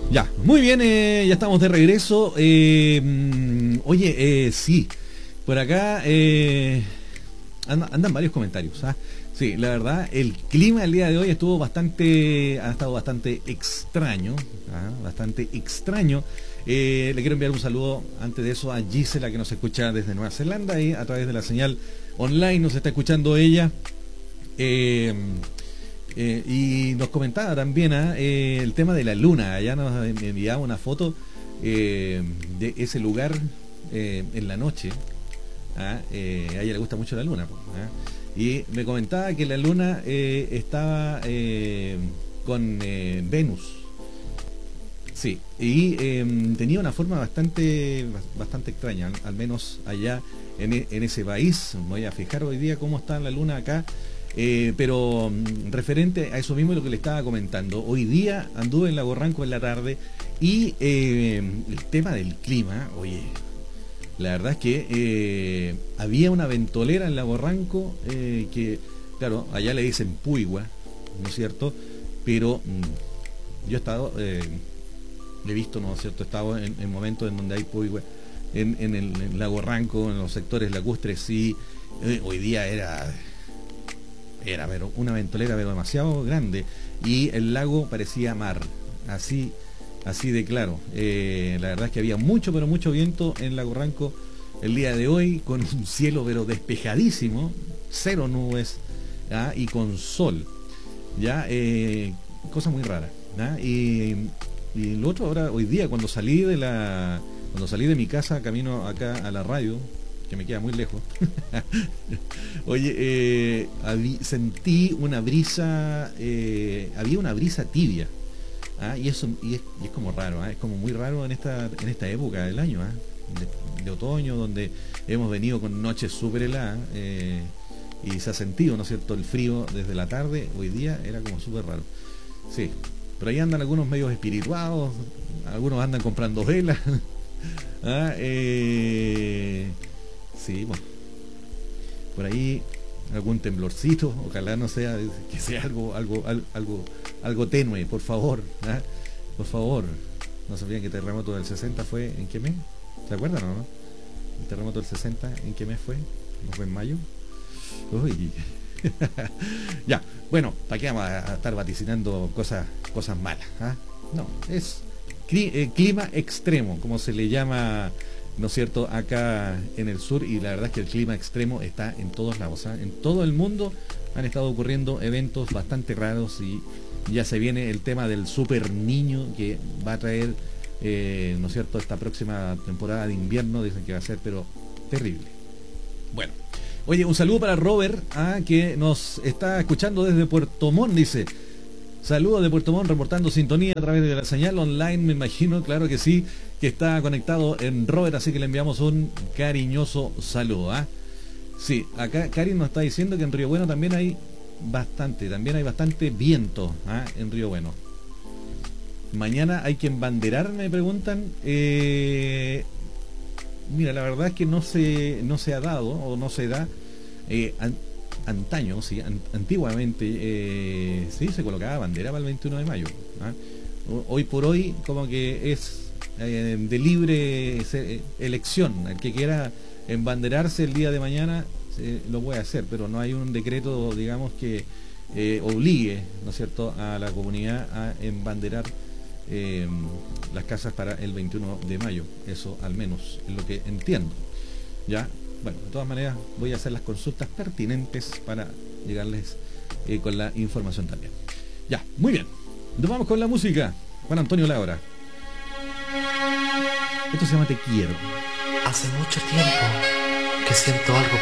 Ya, muy bien, ya estamos de regreso. Oye, sí, por acá andan varios comentarios. ¿Ah? Sí, la verdad, el clima el día de hoy ha estado bastante extraño. Bastante extraño. Le quiero enviar un saludo antes de eso a Gisela, que nos escucha desde Nueva Zelanda y a través de la señal online nos está escuchando ella. Y nos comentaba también el tema de la luna. Allá nos enviaba una foto de ese lugar en la noche. A ella le gusta mucho la luna. Y me comentaba que la luna estaba con Venus. Sí, y tenía una forma bastante extraña, al menos allá en ese país. Me voy a fijar hoy día cómo está la luna acá. Pero referente a eso mismo lo que le estaba comentando, hoy día anduve en Lago Ranco en la tarde y el tema del clima, oye, la verdad es que había una ventolera en Lago Ranco que, claro, allá le dicen puigua, ¿no es cierto? Pero yo he estado, he visto, ¿no es cierto? He estado en momentos en donde hay puigua, en el Lago Ranco, en los sectores lacustres, sí, hoy día era pero una ventolera pero demasiado grande y el lago parecía mar, así de claro. La verdad es que había mucho viento en Lago Ranco el día de hoy, con un cielo pero despejadísimo, cero nubes, y con sol, ya, cosa muy rara, y lo otro ahora, hoy día, cuando salí de mi casa camino acá a la radio, que me queda muy lejos. Oye, sentí una brisa, había una brisa tibia, y es como raro, es como muy raro en esta época del año, de otoño, donde hemos venido con noches súper heladas, y se ha sentido, ¿no es cierto?, el frío desde la tarde. Hoy día era como súper raro. Sí, pero ahí andan algunos medios espirituados, algunos andan comprando velas. Sí, bueno, por ahí algún temblorcito, ojalá no sea, que sea algo tenue, por favor, por favor. No sabían que el terremoto del 60 fue en qué mes, ¿se acuerdan o no? El terremoto del 60, ¿en qué mes fue? ¿No fue en mayo? Uy. Ya, bueno, ¿para qué vamos a estar vaticinando cosas malas? No, es clima extremo, como se le llama, ¿no es cierto?, acá en el sur, y la verdad es que el clima extremo está en todos lados, en todo el mundo han estado ocurriendo eventos bastante raros, y ya se viene el tema del super niño que va a traer, ¿no es cierto?, esta próxima temporada de invierno. Dicen que va a ser pero terrible. Bueno, oye, un saludo para Robert, que nos está escuchando desde Puerto Montt, dice. Saludos de Puerto Montt, reportando sintonía a través de la señal online, me imagino, claro que sí, que está conectado en Robert, así que le enviamos un cariñoso saludo. Sí, acá Karin nos está diciendo que en Río Bueno también hay bastante viento, en Río Bueno. Mañana hay que embanderar, me preguntan. Mira, la verdad es que no se ha dado, o no se da. Antaño, sí, antiguamente, sí, se colocaba bandera para el 21 de mayo. Hoy por hoy, como que es de libre elección. El que quiera embanderarse el día de mañana lo puede hacer, pero no hay un decreto, digamos, que obligue, ¿no es cierto?, a la comunidad a embanderar las casas para el 21 de mayo. Eso al menos es lo que entiendo. Ya. Bueno, de todas maneras voy a hacer las consultas pertinentes para llegarles con la información también. Ya, muy bien. Nos vamos con la música. Juan Antonio Laura. Esto se llama Te Quiero. Hace mucho tiempo que siento algo